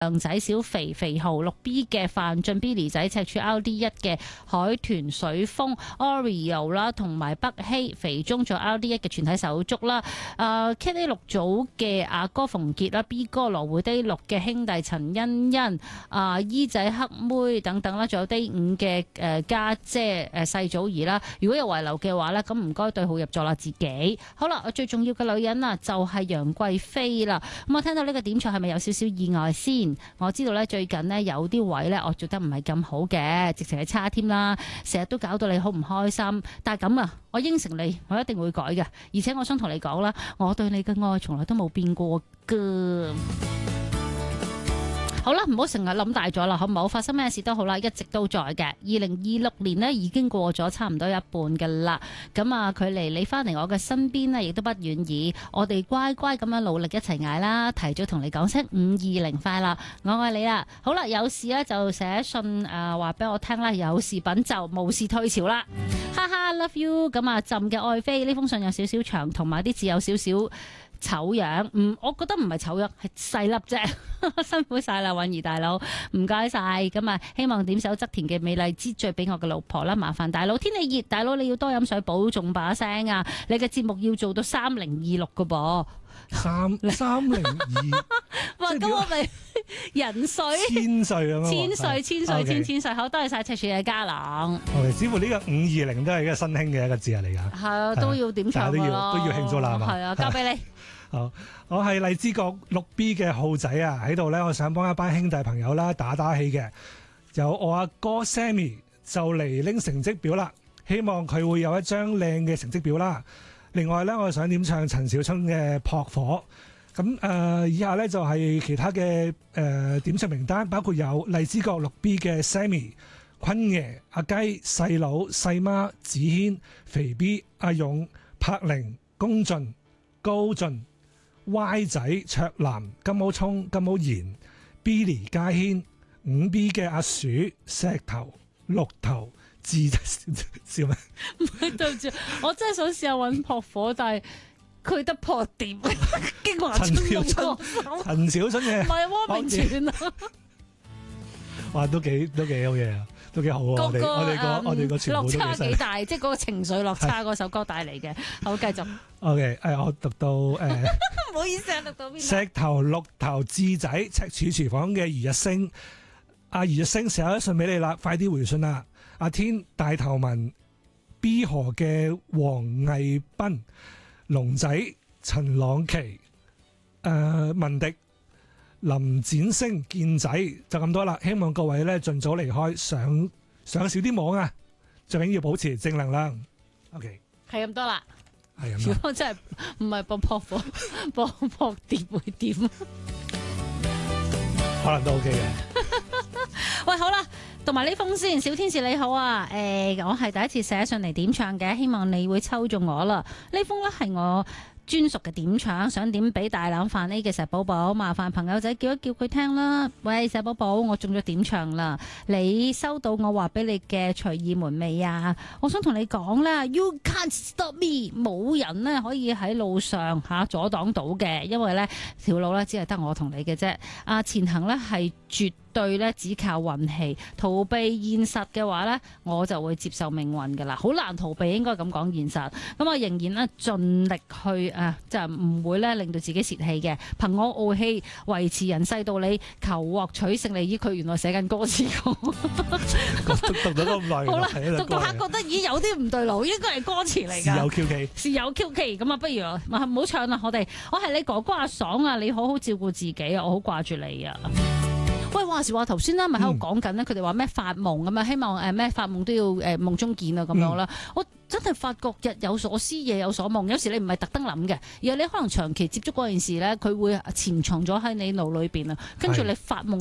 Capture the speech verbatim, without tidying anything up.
靚仔小肥肥豪，六 B 嘅范俊 Billy 仔，赤柱 R D 一嘅海豚水風 Oreo 啦，同埋北希肥中做 R D 一嘅全體手足啦。誒 K D 六組嘅阿哥馮傑啦 ，B 哥羅湖 D 六嘅兄弟陳欣欣，啊姨仔黑妹等等啦，仲有 D 五嘅誒家姐誒細祖兒啦。如果有遺留嘅話咧，咁唔該對號入座啦自己。好啦，最重要嘅女人啊，就係楊貴妃啦。咁我聽到呢個點唱係咪有少少意外先？我知道咧最近呢有啲位咧我做得唔係咁好嘅，直情係差添啦，成日都搞到你好唔開心。但係咁啊，我應承你，我一定會改嘅。而且我想同你講啦，我對你嘅愛從來都冇變過噶。好啦，唔好成日諗大咗啦，好唔好？發生咩事都好啦，一直都在嘅。二零二六年呢已經過咗差唔多一半噶啦，咁啊，距離你翻嚟我嘅身邊呢亦都不遠矣。我哋乖乖咁樣努力一齊捱啦，提早同你講聲五二零快樂，我愛你啦。好啦，有事呢就寫信誒話俾我聽啦，有事品就無事退潮啦，哈哈 love you。咁啊，朕嘅愛妃呢封信有少少長，同埋啲字有少少醜樣，唔，我覺得唔係醜樣，係細粒啫，辛苦晒啦，允兒大佬，唔該晒。咁啊，希望點首側田嘅美麗之最俾我嘅老婆啦，麻煩大佬，天氣熱，大佬你要多飲水，保重把聲啊！你嘅節目要做到三零二六嘅噃， 三三零二， 哇！咁我咪人歲千歲咁樣， 千歲千歲 Okay 千千歲，好多謝晒赤柱嘅家郎。 OK，似乎呢個五二零都係一個新興嘅一個字嚟㗎。 係啊，都要點唱都要咯， 都要慶祝啦，係嘛？ 係啊，交俾你。 好，我係荔枝角六 B 嘅浩仔啊，喺度咧，我想幫一班兄弟朋友啦打打氣嘅。有我阿哥 Sammy 就嚟拎成績表啦，希望佢會有一張靚嘅成績表啦。另外咧，我想點唱陳小春嘅撲火。咁誒、呃，以下咧就係、是、其他嘅誒、呃、點唱名單，包括有荔枝角六 B 嘅 Sammy、坤爺、阿雞、細佬、細媽、子軒、肥 B、阿勇、柏玲、公進、高進、Y 仔、卓南、金毛聰、金毛賢、Billy 家軒、五 B 嘅阿鼠、石頭、綠頭、智笑咩？ 唔係對唔住，我真係想試下揾撲火，但係佢得撲碟，經華陳春小歌春， 手， 陳小春嘅唔係汪明荃啊！ 哇，都幾都幾好嘢啊，都幾好啊！我哋我哋個我哋個全部都幾犀利。 落差幾大，即係嗰個情緒落差嗰首歌帶嚟嘅。好，繼續。 OK，誒，我讀到誒， 唔好意思啊，讀到邊？ 石頭、綠頭、智仔、赤柱廚房嘅余日升，阿余日升寫咗信俾你啦，快啲回信啦！阿天、大頭文、B 河嘅黃毅斌、龍仔、陳朗琪、誒文迪、林展星、健仔就咁多啦，希望各位咧盡早離開，上上少啲網啊，最緊要保持正能量。OK， 係咁多啦。 係咁啦。 如果真係唔係播撲火，播撲碟會點？ 可能都 OK 嘅。 喂，好啦，讀埋呢封先。小天使你好啊，誒、欸，我係第一次寫上嚟點唱嘅，希望你會抽中我啦。呢封呢係我專屬嘅點唱，想點俾大欖飯呢嘅石寶寶，麻煩朋友仔叫一叫佢聽啦。喂，石寶寶，我中咗點唱啦，你收到我話俾你嘅隨意門未啊？我想同你講啦 ，You can't stop me，冇人呢可以喺路上吓、啊、阻擋到嘅，因為呢條路呢只係得我同你嘅啫。啊，前行呢係絕對咧只靠運氣，逃避現實嘅話咧，我就會接受命運噶啦，好難逃避，應該咁講現實。咁我仍然咧盡力去啊，就唔會咧令到自己泄氣嘅，憑我傲氣維持人世道理，求獲取勝利。咦，佢原來寫緊歌詞㗎讀讀咗咁耐， 好啦， 係一首歌嚟嘅讀到下覺得咦有啲唔對路，應該係歌詞嚟㗎。 是有 Q K， 是有 Q K， 咁啊，不如唔好唱啦，我哋我係你哥哥阿爽啊，你好好照顧自己啊，我好掛住你啊。喂，話時話頭先啦，咪喺度講緊咧，佢哋話咩發夢咁啊，希望誒咩發夢都要誒夢中見啊咁樣啦。嗯、我真係發覺日有所思，夜有所夢。有時你唔係特登諗嘅，而係你可能長期接觸嗰件事咧，佢會潛藏咗喺你腦裏邊啊，跟住你發夢。